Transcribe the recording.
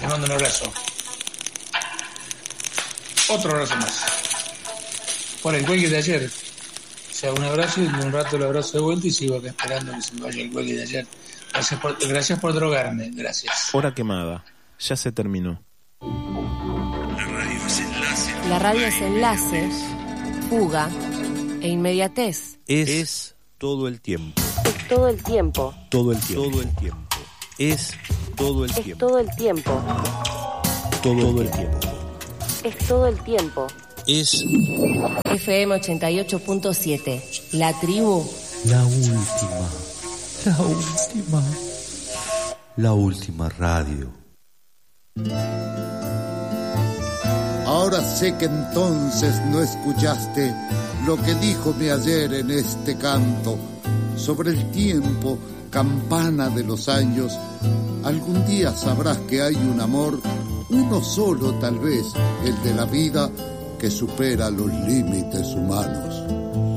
Te mando un abrazo. Otro abrazo más. Por el cuelgue de ayer. O sea, un abrazo y un rato lo abrazo de vuelta y sigo acá esperando que se me vaya el cuelgue de ayer. Gracias por drogarme. Gracias. Hora quemada. Ya se terminó. La radio es enlace, fuga e inmediatez. Es todo el tiempo. Es todo el tiempo. Todo el tiempo. Todo el tiempo. Es todo el Es tiempo. todo el tiempo. Todo el tiempo. Es todo el tiempo. Es FM 88.7. La tribu. La última. La última. La última radio. Ahora sé que entonces no escuchaste lo que díjome ayer en este canto sobre el tiempo, campana de los años. Algún día sabrás que hay un amor, uno solo tal vez, el de la vida, que supera los límites humanos.